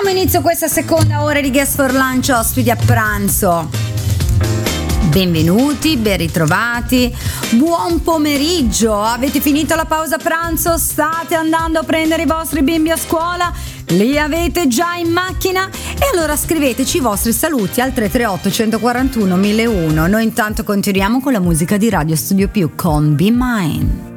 inizio questa seconda ora di Guest for Lunch, ospiti a pranzo. Benvenuti, ben ritrovati, buon pomeriggio. Avete finito la pausa pranzo? State andando a prendere i vostri bimbi a scuola? Li avete già in macchina? E allora scriveteci i vostri saluti al 338 141 1001. Noi intanto continuiamo con la musica di Radio Studio Più con Be Mine.